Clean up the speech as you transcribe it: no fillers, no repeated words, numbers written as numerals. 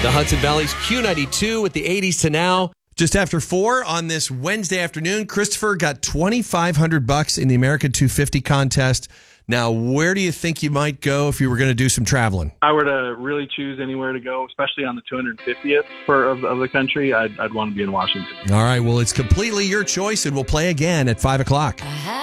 The Hudson Valley's Q92 with the 80s to now. Just after 4 on this Wednesday afternoon, Christopher got $2,500 in the American 250 contest. Now, where do you think you might go if you were going to do some traveling? If I were to really choose anywhere to go, especially on the 250th of the country, I'd want to be in Washington. All right, well, it's completely your choice, and we'll play again at 5 o'clock.